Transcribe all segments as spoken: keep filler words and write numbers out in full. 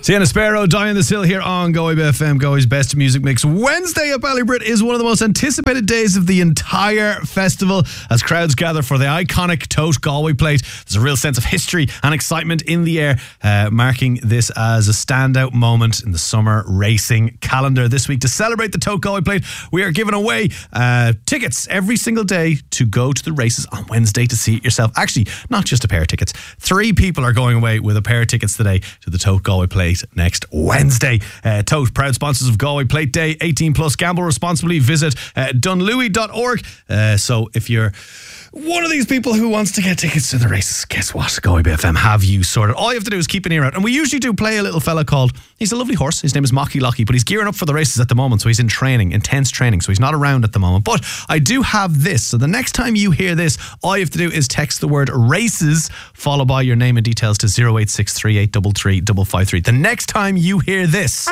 Sienna Sparrow, Die on this Hill here on Galway B F M, Galway's best music mix. Wednesday at Ballybrit is one of the most anticipated days of the entire festival as crowds gather for the iconic Tote Galway plate. There's a real sense of history and excitement in the air, uh, marking this as a standout moment in the summer racing calendar. This week, to celebrate the Tote Galway plate, we are giving away uh, tickets every single day to go to the races on Wednesday to see it yourself. Actually, not just a pair of tickets. Three people are going away with a pair of tickets today to the Tote Galway plate next Wednesday. Uh, Tote, proud sponsors of Galway Plate Day. eighteen plus, gamble responsibly. Visit uh, dunlewy dot org. Uh, so if you're one of these people who wants to get tickets to the races, guess what? Galway B F M have you sorted. All you have to do is keep an ear out. And we usually do play a little fella called, he's a lovely horse, his name is Mocky Locky, but he's gearing up for the races at the moment, so he's in training, intense training, so he's not around at the moment. But I do have this, so the next time you hear this, all you have to do is text the word races, followed by your name and details to zero eight six three eight three three five five three. The next time you hear this,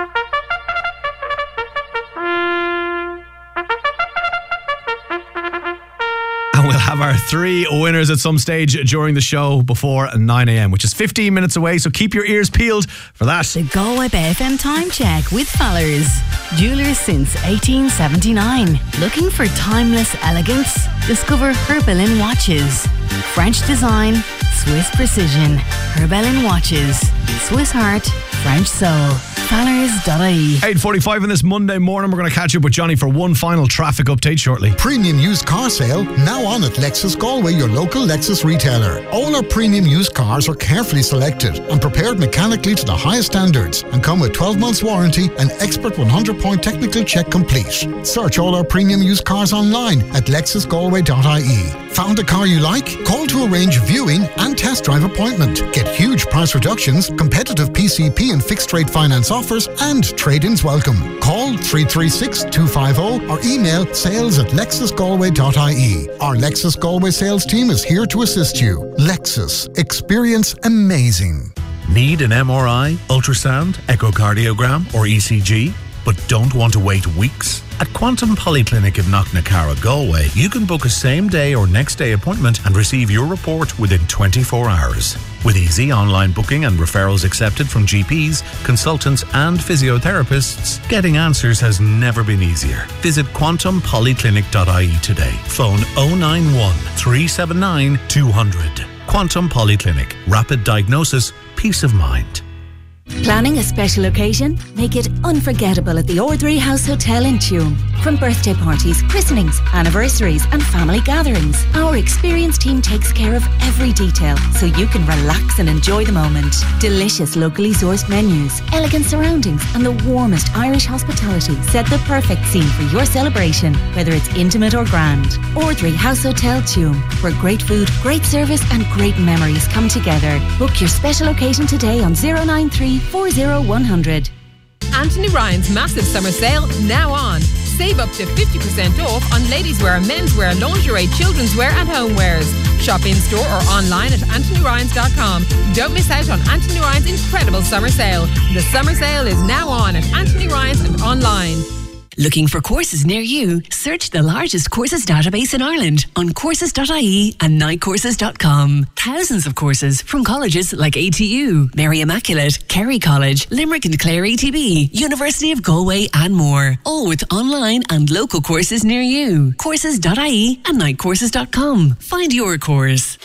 we'll have our three winners at some stage during the show before nine a.m, which is fifteen minutes away, so keep your ears peeled for that. The Galway B F M time check with Fallers. Jewelers since eighteen seventy-nine. Looking for timeless elegance? Discover Herbelin watches. French design, Swiss precision. Herbelin watches. Swiss heart, French soul. Fallers dot I E. eight forty-five on this Monday morning. We're going to catch up with Johnny for one final traffic update shortly. Premium used car sale now on at Lexus Galway, your local Lexus retailer. All our premium used cars are carefully selected and prepared mechanically to the highest standards and come with twelve months warranty and expert one hundred point technical check complete. Search all our premium used cars online at lexus galway dot I E. Found a car you like? Call to arrange viewing and test drive appointment. Get huge price reductions, competitive P C P and fixed rate finance offers, and trade-ins welcome. Call three three six two five zero or email sales at lexus galway dot I E. Our Lexus Galway sales team is here to assist you. Lexus. Experience amazing. Need an M R I, ultrasound, echocardiogram or E C G, but don't want to wait weeks? At Quantum Polyclinic in Knocknacarra, Galway, you can book a same-day or next-day appointment and receive your report within twenty-four hours. With easy online booking and referrals accepted from G Ps, consultants and physiotherapists, getting answers has never been easier. Visit quantum polyclinic dot I E today. Phone oh nine one, three seven nine, two hundred. Quantum Polyclinic. Rapid diagnosis, peace of mind. Planning a special occasion? Make it unforgettable at the Ordinary House Hotel in Tuam. From birthday parties, christenings, anniversaries and family gatherings, our experienced team takes care of every detail so you can relax and enjoy the moment. Delicious locally sourced menus, elegant surroundings and the warmest Irish hospitality set the perfect scene for your celebration, whether it's intimate or grand. Ordinary House Hotel Tuam, where great food, great service and great memories come together. Book your special occasion today on zero nine three four zero one hundred. Anthony Ryan's massive summer sale now on. Save up to fifty percent off on ladies' wear, men's wear, lingerie, children's wear and homewares. Shop in store or online at anthony ryans dot com. Don't miss out on Anthony Ryan's incredible summer sale. The summer sale is now on at Anthony Ryan's and online. Looking for courses near you? Search the largest courses database in Ireland on courses dot I E and night courses dot com. Thousands of courses from colleges like A T U, Mary Immaculate, Kerry College, Limerick and Clare A T B, University of Galway and more. All with online and local courses near you. courses dot I E and night courses dot com. Find your course.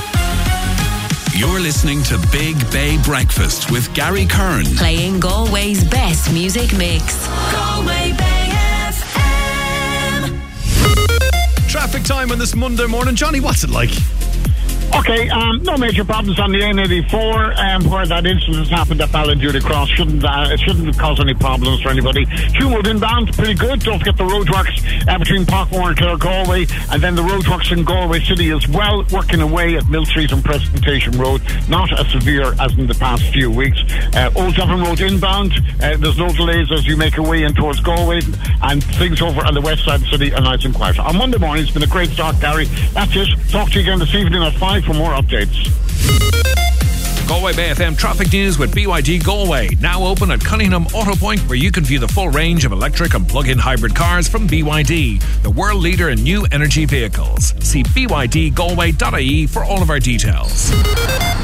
You're listening to Big Bay Breakfast with Gary Kern. Playing Galway's best music mix. Galway Bay F M. Traffic time on this Monday morning. Johnny, what's it like? Okay, um, no major problems on the A eighty-four, um, where that incident happened at Ballinjury Cross. Shouldn't uh, it shouldn't cause any problems for anybody. Tuamwood inbound, pretty good. Don't forget the roadworks uh, between Parkmore and Clare Galway, and then the roadworks in Galway City as well, working away at Mill Street and Presentation Road. Not as severe as in the past few weeks. Uh, Old Dublin Road inbound, uh, there's no delays as you make your way in towards Galway, and things over on the west side of the city are nice and quiet. On Monday morning, it's been a great start, Gary. That's it. Talk to you again this evening at five for more updates. Galway Bay F M traffic news with B Y D Galway. Now open at Cunningham Auto Point, where you can view the full range of electric and plug-in hybrid cars from B Y D, the world leader in new energy vehicles. See b y d galway dot I E for all of our details.